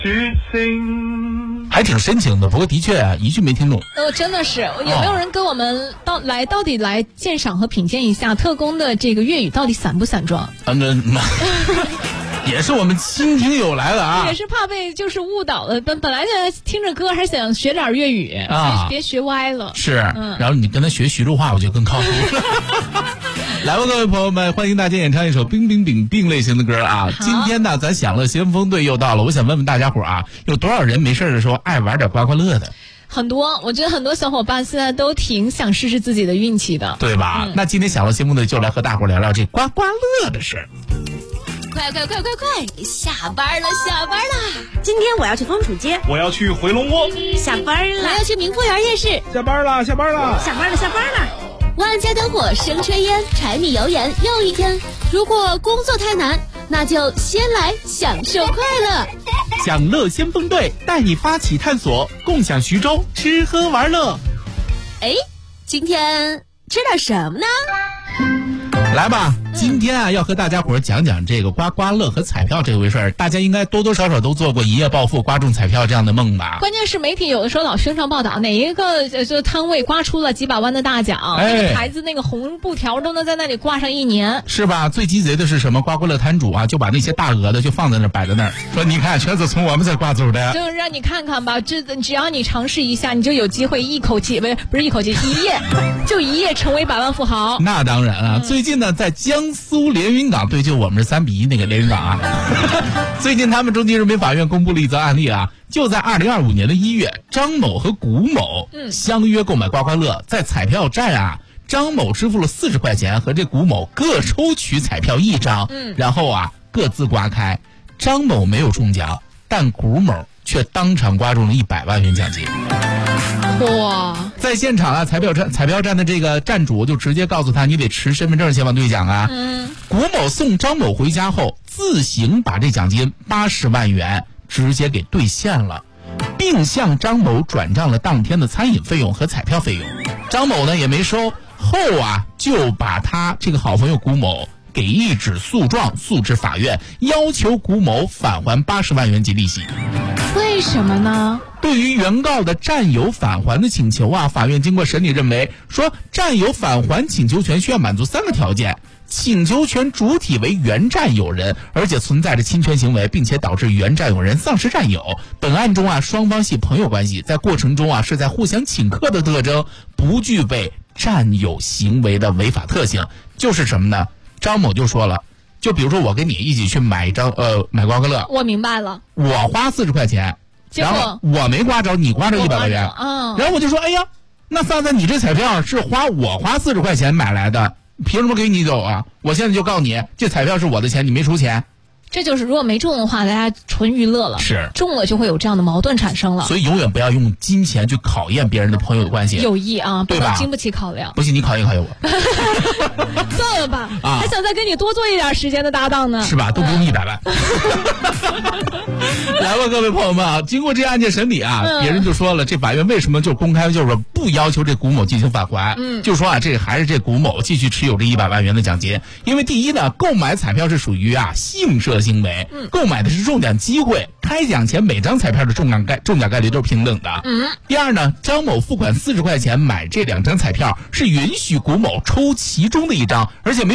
还挺深情的，不过的确啊，一句没听懂。 真的是，有没有人跟我们到底来鉴赏和品鉴一下特工的这个粤语到底散不散装？ 也是我们新听友来的啊， 也是怕被就是误导了。本来就听着歌还想学点粤语啊，别学歪了。 是，然后你跟他学徐州话，我觉得更靠谱。来吧，各位朋友们，欢迎大家演唱一首冰冰冰冰类型的歌啊！今天呢，咱享乐先锋队又到了，我想问问大家伙啊，有多少人没事的时候爱玩点刮刮乐的？ 很多，我觉得很多小伙伴现在都挺想试试自己的运气的， 对吧？那今天享乐先锋队就来和大伙聊聊这刮刮乐的事儿。 快！下班了！ 今天我要去枫楚街， 我要去回龙窝。 下班了！ 我要去明富园夜市。 下班了！ 下班了！ 万家灯火生炊烟，柴米油盐又一天。如果工作太难，那就先来享受快乐。 享乐先锋队带你发起探索，共享徐州吃喝玩乐。 哎，今天吃点什么呢？ 来吧，今天啊要和大家伙讲讲这个刮刮乐和彩票这回事儿。大家应该多多少少都做过一夜暴富、刮中彩票这样的梦吧？ 关键是媒体有的时候老宣传报道哪一个就摊位刮出了几百万的大奖，那个牌子那个红布条都能在那里挂上1年， 是吧？最鸡贼的是什么？刮刮乐摊主啊就把那些大额的就放在那儿摆在那儿，说你看全是从我们这刮走的， 就让你看看吧，只要你尝试一下，你就有机会一口气不是一口气一夜成为百万富豪。 那当然了，最近呢在江苏连云港，对，就我们是3-1那个连云港啊。最近他们中级人民法院公布了一则案例啊，就在2025年的1月，张某和古某相约购买刮刮乐，在彩票站啊，张某支付了40块钱，和这古某各抽取彩票1张，然后啊各自刮开。张某没有中奖，但古某却当场刮中了100万元奖金。 哇！ 在现场啊，彩票站的这个站主就直接告诉他，你得持身份证前往兑奖啊。古某送张某回家后，自行把这奖金80万元直接给兑现了，并向张某转账了当天的餐饮费用和彩票费用。张某呢也没收，后啊就把他这个好朋友古某给一纸诉状诉至法院，要求古某返还80万元及利息。 为什么呢？ 对于原告的占有返还的请求啊，法院经过审理认为，说占有返还请求权需要满足3个条件：请求权主体为原占有人，而且存在着侵权行为，并且导致原占有人丧失占有。本案中啊，双方系朋友关系，在过程中啊是在互相请客的特征，不具备占有行为的违法特性。就是什么呢？张某就说了，就比如说我跟你一起去买刮刮乐， 我明白了， 我花40块钱。然后我没刮着，你刮着100万元，然后我就说，哎呀，那算算你这彩票是我花40块钱买来的，凭什么给你走啊？我现在就告诉你，这彩票是我的钱，你没出钱。 这就是如果没中的话，大家纯娱乐了； 是中了就会有这样的矛盾产生了。 所以永远不要用金钱去考验别人的朋友的关系， 友谊啊， 对吧？ 经不起考量。 不信你考验考验我。 算了吧，还想再跟你多做一点时间的搭档呢， 是吧？都不用100万。来吧，各位朋友们啊，经过这案件审理啊，别人就说了，这法院为什么就公开就是说不要求这古某进行返还？就说啊，这还是这古某继续持有这100万元的奖金，因为第一呢，购买彩票是属于啊性涉行为，购买的是中奖机会，开奖前每张彩票的中奖概率都是平等的。第二呢，张某付款40块钱买这2张彩票，是允许古某抽其中的1张，而且没有